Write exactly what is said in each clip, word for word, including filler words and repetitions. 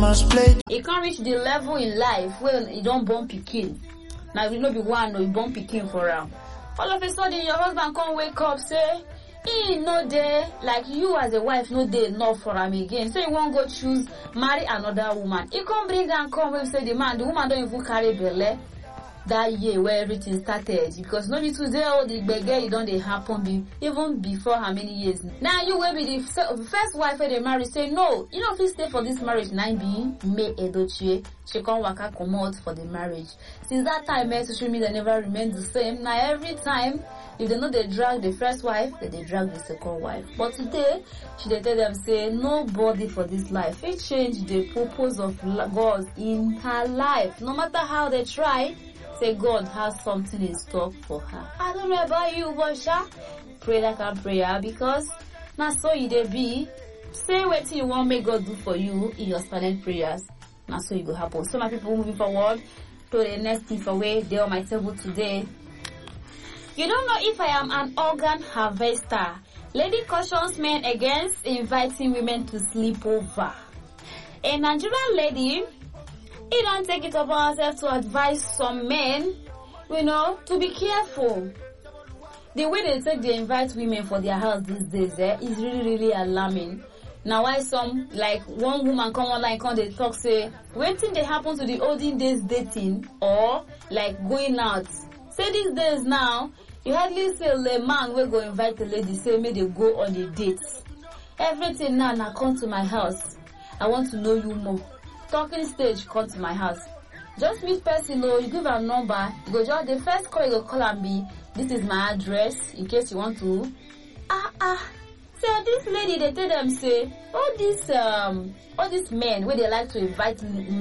must play. He can't reach the level in life where he don't born pikin. Now you know be one or you born pikin for him. All of a sudden your husband can't wake up say he no day like you as a wife no day enough for him again. So you won't go choose marry another woman. He can't bring and come and say the man the woman don't even carry belle that year where everything started, because no be today all the beggar you don't they happen be even before how many years. Now you will be the first wife where they marry say no, you know if you stay for this marriage nine be May Edochie, she can't waka come out for the marriage. Since that time eh, social media never remains the same. Now every time if they know they drag the first wife, then they drag the second wife. But today she they tell them say nobody for this life. It changed the purpose of God in her life. No matter how they try, say God has something in store for her. I don't know about you, but sha, pray like a prayer, because now so you dey be. Say what you want make God do for you in your silent prayers. Now so you go happen. So my people moving forward to the next thing for where they on my table today. You don't know if I am an organ harvester. Lady cautions men against inviting women to sleep over. A Nigerian lady, he don't take it upon herself to advise some men, you know, to be careful. The way they take they invite women for their house these days eh, is really, really alarming. Now why some, like one woman come online, come they talk say, waiting they happen to the olden days dating or like going out. Say these days now, you hardly say the man will go invite the lady, say may they go on a date. Everything now, now come to my house. I want to know you more. Talking stage, come to my house. Just meet person, no, you give her number, you go just the first call you go call and be, this is my address in case you want to. Ah ah. So this lady they tell them say all these um all these men where they like to invite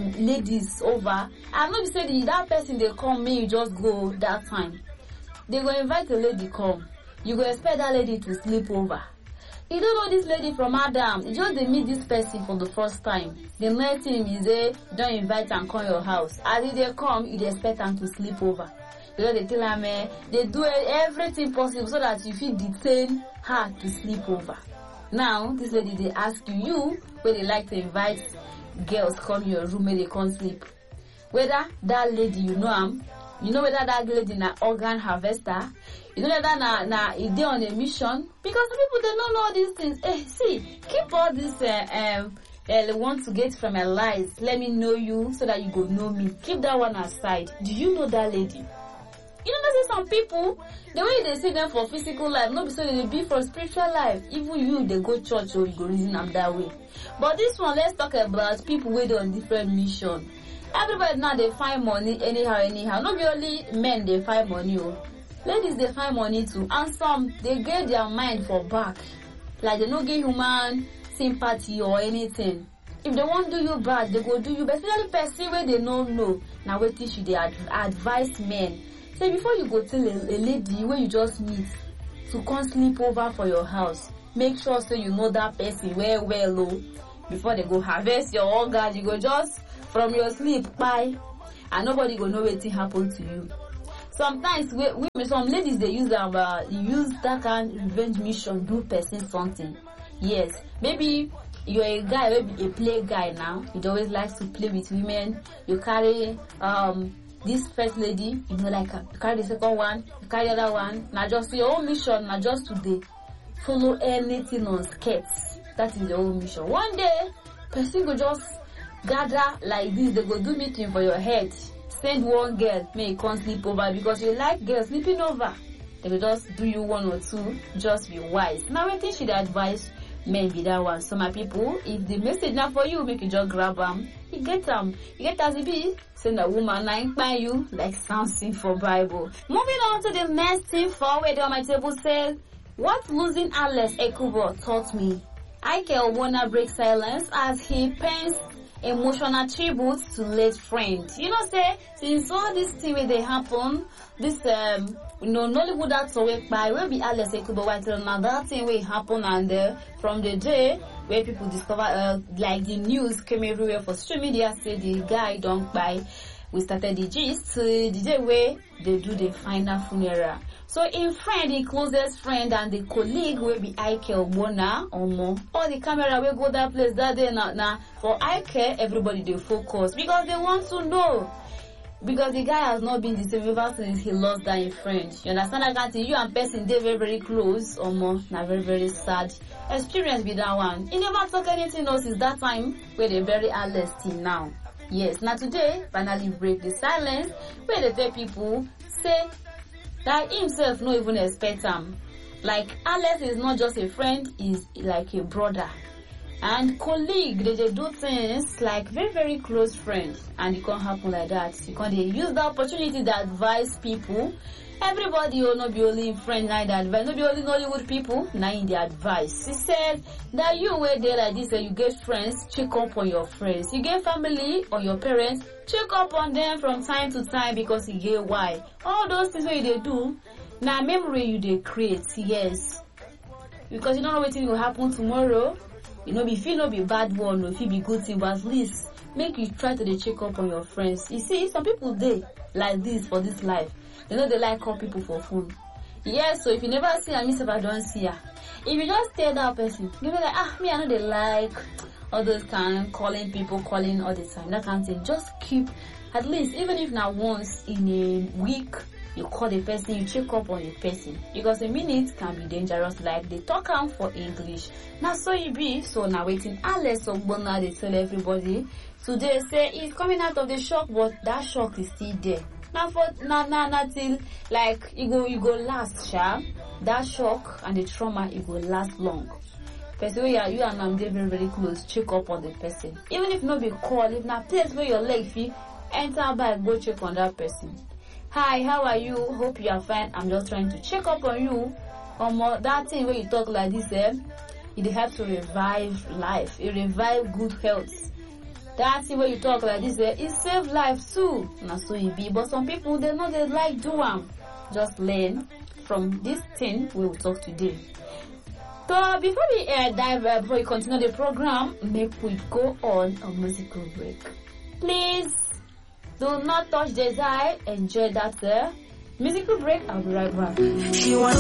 ladies over. I'm not saying that person they come me you just go that time. They go invite a lady come. You go expect that lady to sleep over. You don't know this lady from Adam. You just they meet this person for the first time. The next thing is they don't invite and come your house. As if they come, you expect them to sleep over. Because they tell them eh, they do everything possible so that you feel detain her to sleep over. Now this lady they ask you, you where they like to invite girls come your room where they can't sleep. Whether that lady you know am, you know whether that lady na organ harvester. You know that na na if they on a mission, because some people they don't know all these things. Eh, see, keep all this uh, um uh, want to get from my lies. Let me know you so that you go know me. Keep that one aside. Do you know that lady? You know, there's some people, the way they see them for physical life, not so they be for spiritual life. Even you, they go church or you go reason them that way. But this one, let's talk about people waiting on different mission. Everybody now they find money anyhow, anyhow. Not only men they find money. Oh. Ladies they find money too, and some they get their mind for back, like they don't get human sympathy or anything. If they won't do you bad, they go do you. But especially person where they don't know. Now wait till they ad- advise men. So before you go tell a, a lady where you just meet to come sleep over for your house, make sure so you know that person well well oh. Before they go harvest your organ, you go just from your sleep bye, and nobody go know what happen to you. Sometimes we, we some ladies they use um, uh, use that kind of revenge mission do person something. Yes, maybe you're a guy, maybe a play guy now. You always like to play with women. You carry um this first lady, you know, like you carry the second one, you carry the other one. Now just your own mission, now just today follow anything on skirts. That is your own mission. One day, person go just gather like this. They go do meeting for your head. Send one girl, may you can't sleep over because you like girls sleeping over. They will just do you one or two. Just be wise. Now, I think she'd advise men be that one. So my people, if the message now for you, make you just grab them. You get them. You get as it be. Send a woman nine by you like something for Bible. Moving on to the next thing forward on my table says, what losing Alex Ekubo taught me. Ike Owona breaks silence as he pens emotional tribute to late friend. You know, say since all this thing where they happen, this um you know Nollywood that's away by will be Alex Ekubo white now that thing will happen and uh, from the day where people discover uh, like the news came everywhere for social media say the guy don't buy we started the gist to the day where they do the final funeral. So in friend, the closest friend and the colleague will be Ike Ogbonna Omo. All the camera will go that place that day now. Now for Ike, everybody they focus because they want to know. Because the guy has not been the same ever since he lost that friend. You understand that can't you and person they very very close Omo. Now very very sad experience with that one. He never talk anything else since that time where they bury Alex till now. Yes, now today finally break the silence where they tell people say that himself no even expect him. Like Alex is not just a friend, is like a brother and colleague. They, they do things like very very close friends, and it can't happen like that. You can't they use the opportunity to advise people. Everybody will not be only friend like that, but not be only Nollywood people. Now in the advice, he said that you were there like this, and you get friends, check up on your friends. You get family or your parents, check up on them from time to time because you get why. All those things what they do, now memory you they create, yes. Because you don't know what will happen tomorrow. You know, if you know be bad one, or if you be good thing, but at least make you try to check up on your friends. You see, some people they like this for this life. You know they like call people for phone. Yes, so if you never see her, if I don't see her. If you just stay that person, you be like, ah, me I know they like all those kind of calling people, calling all the time. That kind of thing. Just keep, at least, even if not once in a week, you call the person, you check up on the person. Because a minute can be dangerous, like they talk out for English. Now so you be, so now waiting Alex Ogbonna, they tell everybody. Today say he's coming out of the shock, but that shock is still there. Now for now now now till like it go it go last sharp. That shock and the trauma it will last long. Person where you and I'm very very close, check up on the person. Even if no be call, if not place where your leg fee, enter back, go check on that person. Hi, how are you? Hope you are fine. I'm just trying to check up on you. Um, that thing where you talk like this, eh? It helps to revive life. It revive good health. That thing where you talk like this, eh? It save life too. Not so it be. But some people they know they like do them. Just learn from this thing we will talk today. So before we uh, dive, uh, before we continue the program, make we go on a musical break. Please. Do not touch the dial. Enjoy that uh, musical break. I'll be right back. She wants